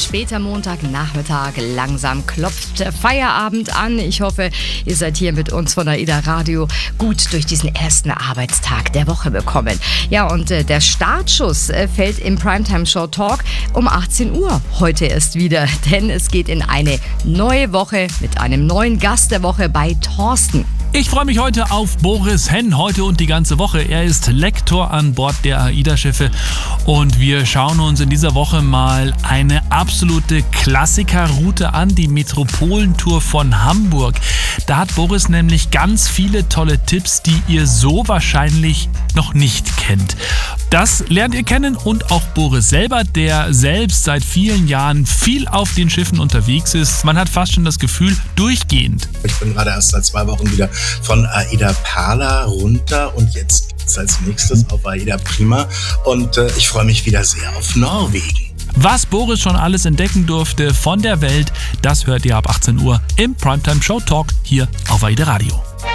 später Montagnachmittag. Langsam klopft Feierabend an. Ich hoffe, ihr seid hier mit uns von AIDA Radio gut durch diesen ersten Arbeitstag der Woche bekommen. Ja, und der Startschuss fällt im Primetime Show Talk um 18 Uhr heute erst wieder. Denn es geht in eine neue Woche mit einem neuen Gast der Woche bei Thorsten. Ich freue mich heute auf Boris Henn, heute und die ganze Woche. Er ist Lektor an Bord der AIDA-Schiffe und wir schauen uns in dieser Woche mal eine absolute Klassikerroute an, die Metropolentour von Hamburg. Da hat Boris nämlich ganz viele tolle Tipps, die ihr so wahrscheinlich noch nicht kennt. Das lernt ihr kennen und auch Boris selber, der selbst seit vielen Jahren viel auf den Schiffen unterwegs ist. Man hat fast schon das Gefühl, durchgehend. Ich bin gerade erst seit 2 Wochen wieder von AIDA Perla runter und jetzt geht's als nächstes auf AIDA Prima und ich freue mich wieder sehr auf Norwegen. Was Boris schon alles entdecken durfte von der Welt, das hört ihr ab 18 Uhr im Primetime Show Talk hier auf AIDA Radio.